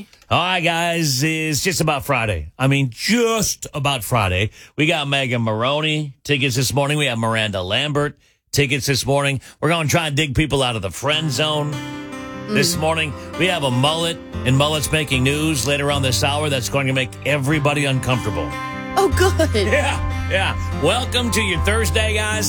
All right, guys, it's just about Friday. I mean, just about Friday. We got Megan Maroney tickets this morning. We have Miranda Lambert tickets this morning. We're going to try and dig people out of the friend zone this morning. We have a mullet and Mullet's making news later on this hour that's going to make everybody uncomfortable. Oh, good. Yeah. Welcome to your Thursday, guys.